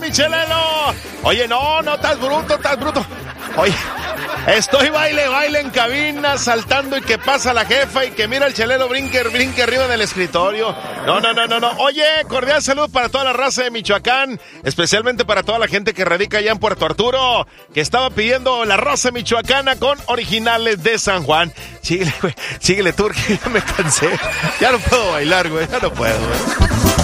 mi Chelelo. Oye, no, estás bruto. Oye, estoy baile en cabina, saltando y que pasa la jefa y que mira el Chelelo brinque arriba del escritorio. No. Oye, cordial salud para toda la raza de Michoacán, especialmente para toda la gente que radica allá en Puerto Arturo, que estaba pidiendo la raza michoacana con originales de San Juan. Síguele, Turki, ya me cansé. Ya no puedo bailar, güey, ya no puedo, güey.